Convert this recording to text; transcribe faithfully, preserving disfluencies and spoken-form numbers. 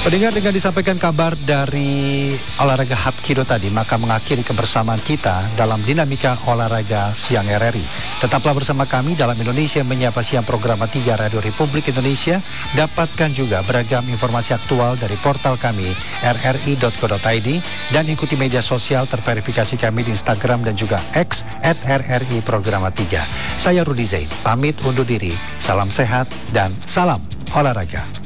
Pendengar, dengan disampaikan kabar dari olahraga Hapkido tadi, maka mengakhiri kebersamaan kita dalam dinamika olahraga siang R R I. Tetaplah bersama kami dalam Indonesia Menyapa Siang program tiga Radio Republik Indonesia. Dapatkan juga beragam informasi aktual dari portal kami r r i dot co dot i d dan ikuti media sosial terverifikasi kami di Instagram dan juga X at R R I Programa tiga. Saya Rudi Zain, pamit undur diri. Salam sehat dan salam olahraga.